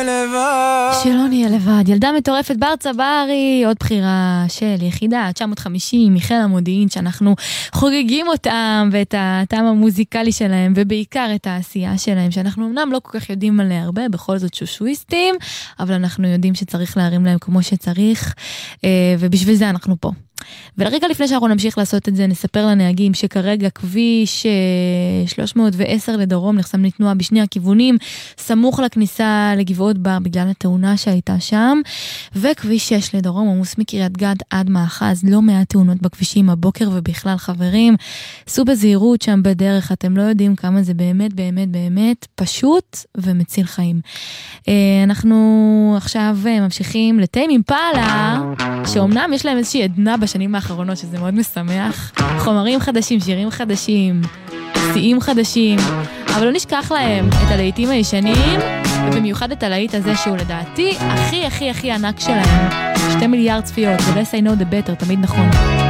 לבד. שלא נהיה לבד. ילדה מטורפת בר צברי, עוד בחירה של יחידה 950 מחיל המודיעין, שאנחנו חוגגים אותם ואת הטעם המוזיקלי שלהם, ובעיקר את העשייה שלהם, שאנחנו אמנם לא כל כך יודעים עליה הרבה, בכל זאת שושוויסטים, אבל אנחנו יודעים שצריך להרים להם כמו שצריך, ובשביל זה אנחנו פה. ולרגע לפני שאנחנו נמשיך לעשות את זה, נספר לנהגים שכרגע כביש 310 לדרום נחסם לתנועה בשני הכיוונים, סמוך לכניסה לגבעות בר בגלל התאונה שהייתה שם, וכביש 6 לדרום עמוס מקריית גת עד מאחז, לא מעט תאונות בכבישים הבוקר ובכלל חברים, סעו בזהירות שם בדרך, אתם לא יודעים כמה זה באמת באמת באמת פשוט ומציל חיים. אנחנו עכשיו ממשיכים לטיים אימפלה, שאומנם יש להם איזושהי עדנה בשנים האחרונות, שזה מאוד משמח, חומרים חדשים, שירים חדשים, שיאים חדשים, אבל לא נשכח להם את הלהיטים הישנים, ובמיוחד את הלהיט הזה שהוא לדעתי הכי הכי הכי ענק שלהם, 2 מיליארד צפיות, the less I know the better, תמיד נכון.